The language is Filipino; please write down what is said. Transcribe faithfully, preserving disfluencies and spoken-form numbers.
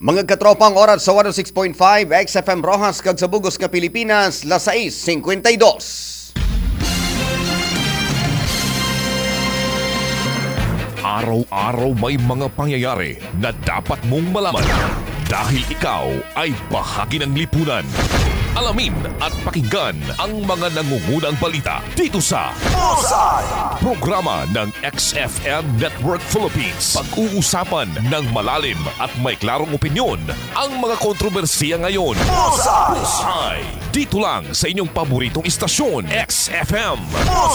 Mga katropang oras sa one oh six point five X F M Rojas kag sa Bugos nga Pilipinas, las sais cincuenta y dos. Araw-araw may mga pangyayari na dapat mong malaman dahil ikaw ay bahagi ng lipunan. Alamin at pakinggan ang mga nangungunang balita dito sa Usay! Programa ng X F M Network Philippines. Pag-uusapan ng malalim at may klarong opinyon ang mga kontrobersiya ngayon. Usay! Usay! Dito lang sa inyong paboritong istasyon, X F M.